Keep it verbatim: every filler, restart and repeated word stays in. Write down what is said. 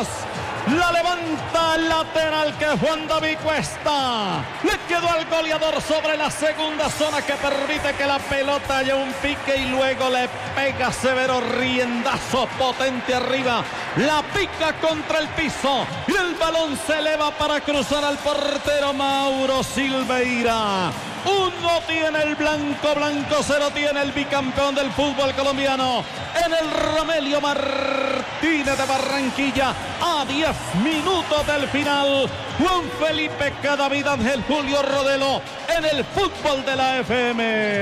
atrás. La levanta el lateral que Juan David Cuesta. Le quedó al goleador sobre la segunda zona que permite que la pelota haya un pique y luego le pega severo riendazo potente arriba. La pica contra el piso y el balón se eleva para cruzar al portero Mauro Silveira. Uno tiene el blanco, blanco cero tiene el bicampeón del fútbol colombiano en el Romelio Martínez de Barranquilla. A diez minutos del final, Juan Felipe Cadavid, Ángel Julio Rodelo en el fútbol de la F M.